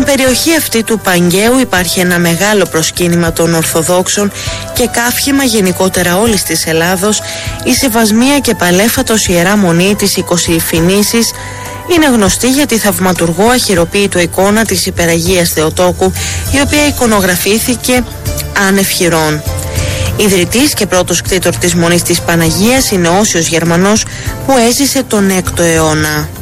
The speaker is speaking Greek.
περιοχή αυτή του Παγκαίου υπάρχει ένα μεγάλο προσκύνημα των Ορθοδόξων και καύχημα γενικότερα όλης της Ελλάδος. Η Σεβασμία και Παλέφατος Ιερά Μονή της Οικοσυφηνήσης είναι γνωστή για τη θαυματουργό αχειροποίητο εικόνα της Υπεραγίας Θεοτόκου, η οποία εικονογραφήθηκε άνευ χειρών. Ιδρυτής και πρώτος κτήτορ της Μονής της Παναγίας είναι ο Όσιος Γερμανός, που έζησε τον 6ο αιώνα.